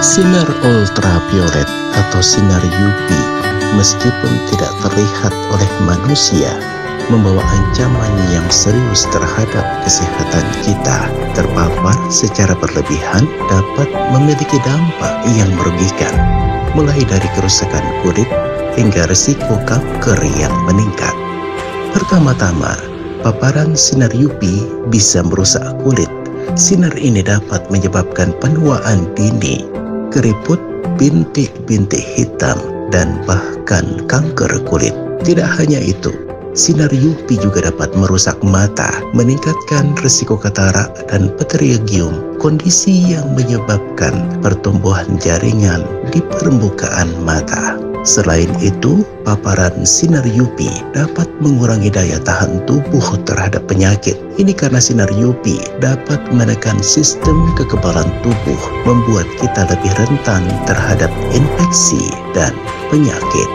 Sinar ultraviolet atau sinar UV, meskipun tidak terlihat oleh manusia, membawa ancaman yang serius terhadap kesehatan kita. Terpapar secara berlebihan dapat memiliki dampak yang merugikan, mulai dari kerusakan kulit hingga risiko kanker yang meningkat. Pertama-tama, paparan sinar UV bisa merusak kulit. Sinar ini dapat menyebabkan penuaan dini, keriput, bintik-bintik hitam, dan bahkan kanker kulit. Tidak hanya itu, sinar UV juga dapat merusak mata, meningkatkan risiko katarak dan pterygium, kondisi yang menyebabkan pertumbuhan jaringan di permukaan mata. Selain itu, paparan sinar UV dapat mengurangi daya tahan tubuh terhadap penyakit. Ini karena sinar UV dapat menekan sistem kekebalan tubuh, membuat kita lebih rentan terhadap infeksi dan penyakit.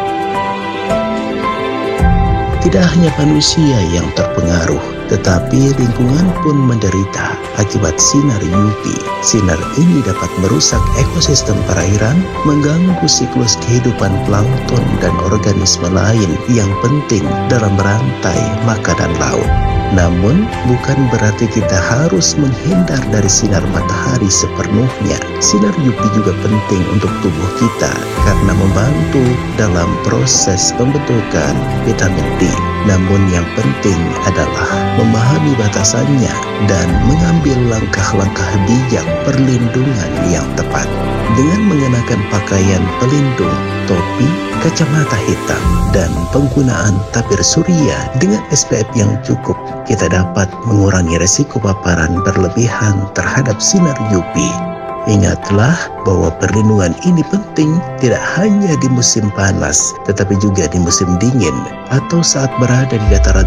Tidak hanya manusia yang terpengaruh, tetapi lingkungan pun menderita akibat sinar UV. Sinar ini dapat merusak ekosistem perairan, mengganggu siklus kehidupan plankton dan organisme lain yang penting dalam rantai makanan laut. Namun, bukan berarti kita harus menghindar dari sinar matahari sepenuhnya. Sinar UV juga penting untuk tubuh kita karena membantu dalam proses pembentukan vitamin D. Namun yang penting adalah memahami batasannya dan mengambil langkah-langkah bijak perlindungan yang tepat. Dengan mengenakan pakaian pelindung, topi, kacamata hitam, dan penggunaan tabir surya dengan SPF yang cukup, kita dapat mengurangi resiko paparan berlebihan terhadap sinar UV. Ingatlah bahwa perlindungan ini penting tidak hanya di musim panas, tetapi juga di musim dingin atau saat berada di dataran